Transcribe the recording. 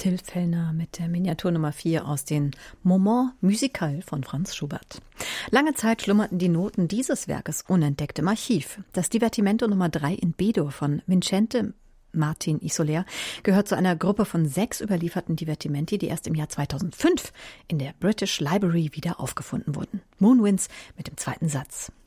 Till Fellner mit der Miniatur Nummer 4 aus den Moments musicaux von Franz Schubert. Lange Zeit schlummerten die Noten dieses Werkes unentdeckt im Archiv. Das Divertimento Nummer 3 in B-Dur von Vincente Martin y Soler gehört zu einer Gruppe von 6 überlieferten Divertimenti, die erst im Jahr 2005 in der British Library wieder aufgefunden wurden. Moonwinds mit dem zweiten Satz.